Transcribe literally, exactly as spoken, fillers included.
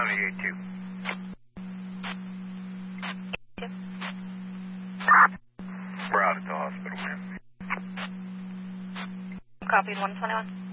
County eight two. We're out at the hospital, man. Copied one twenty-one.